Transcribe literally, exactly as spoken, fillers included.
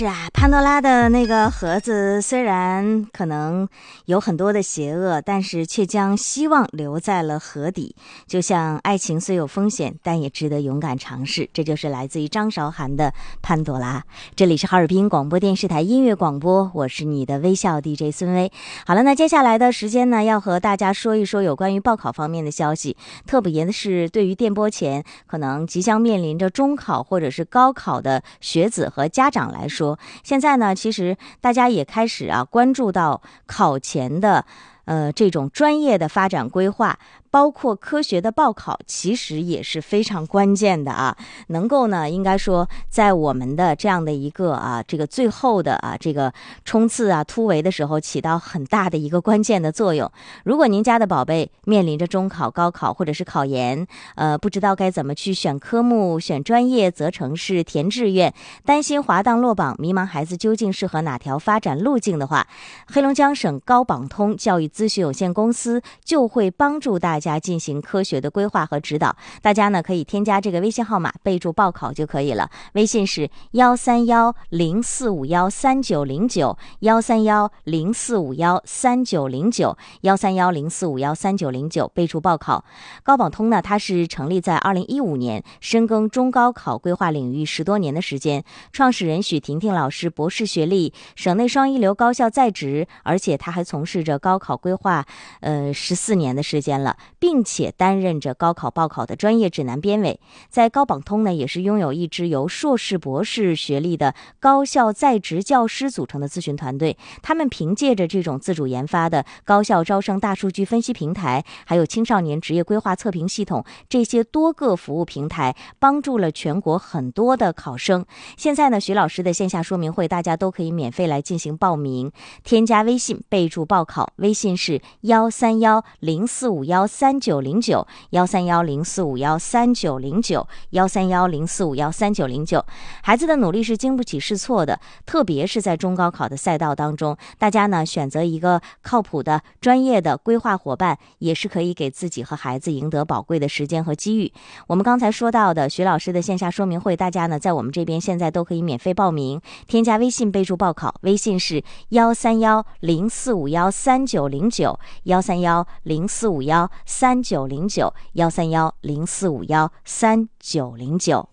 是啊，潘多拉的那个盒子虽然可能有很多的邪恶，但是却将希望留在了盒底。就像爱情虽有风险，但也值得勇敢尝试。这就是来自于张韶涵的潘多拉。这里是哈尔滨广播电视台音乐广播，我是你的微笑 D J 孙薇。好了，那接下来的时间呢，要和大家说一说有关于报考方面的消息。特别的是，对于电波前可能即将面临着中考或者是高考的学子和家长来说，现在呢，其实大家也开始啊关注到考前的呃这种专业的发展规划，包括科学的报考，其实也是非常关键的啊，能够呢应该说在我们的这样的一个啊这个最后的啊这个冲刺啊突围的时候起到很大的一个关键的作用。如果您家的宝贝面临着中考、高考或者是考研，呃不知道该怎么去选科目、选专业、择城市、填志愿，担心滑档落榜，迷茫孩子究竟适合哪条发展路径的话，黑龙江省高榜通教育咨询有限公司就会帮助大家进行科学的规划和指导。大家呢可以添加这个微信号码，备注报考就可以了。微信是幺三幺零四五幺三九零九幺三幺零四五幺三九零九幺三幺零四五幺三九零九，备注报考。高榜通呢，它是成立在二零一五年，深耕中高考规划领域十多年的时间。创始人许婷婷老师博士学历，省内双一流高校在职，而且他还从事着高考规划呃十四年的时间了，并且担任着高考报考的专业指南编委。在高榜通呢，也是拥有一支由硕士博士学历的高校在职教师组成的咨询团队。他们凭借着这种自主研发的高校招生大数据分析平台，还有青少年职业规划测评系统，这些多个服务平台帮助了全国很多的考生。现在呢，徐老师的线下说明会大家都可以免费来进行报名，添加微信备注报考，微信是幺三幺零四五幺三九零九幺三幺零四五幺三九零九幺三幺零四五幺三九零九。孩子的努力是经不起试错的，特别是在中高考的赛道当中，大家呢选择一个靠谱的专业的规划伙伴，也是可以给自己和孩子赢得宝贵的时间和机遇。我们刚才说到的徐老师的线下说明会，大家呢在我们这边现在都可以免费报名，添加微信备注报考，微信是幺三幺零四五幺三九零九幺三幺零四五幺三九零九幺三幺零四五幺三九零九。